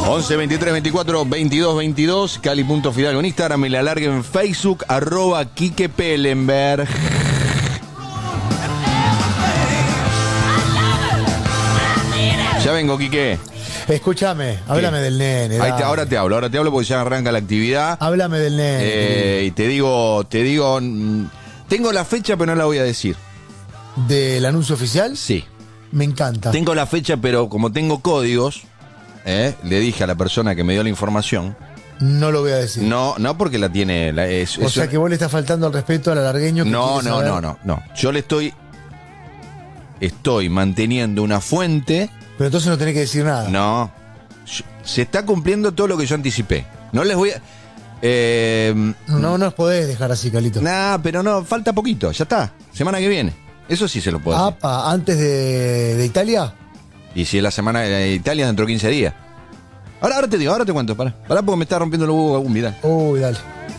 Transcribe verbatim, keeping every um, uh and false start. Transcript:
once, veintitrés, veinticuatro, veintidós, veintidós. Cali punto Fidalgo en Instagram y la larga en Facebook. Arroba Quique Pellenberg. Ya vengo, Quique. Escúchame, háblame ¿Qué? del nene. Ahí te, ahora te hablo, ahora te hablo porque ya arranca la actividad. Háblame del nene. Eh, y te digo, te digo, mm, tengo la fecha pero no la voy a decir. ¿Del anuncio oficial? Sí. Me encanta. Tengo la fecha pero como tengo códigos, eh, le dije a la persona que me dio la información. No lo voy a decir. No, no porque la tiene. La, es, o es sea una... que vos le estás faltando al respeto al alargueño. Que No, quiere no, saber. no, no, no. Yo le estoy. Estoy manteniendo una fuente. Pero entonces no tenés que decir nada. No. Se está cumpliendo todo lo que yo anticipé. No les voy a. Eh, No nos podés dejar así, Calito. Nah, pero no, falta poquito, ya está. Semana que viene. Eso sí se lo puedo decir. Apa, antes de, de Italia. Y si es la semana de Italia, dentro de quince días. Ahora, ahora te digo, ahora te cuento, pará. Pará porque me está rompiendo los huevos algún, mirá. Uy, dale.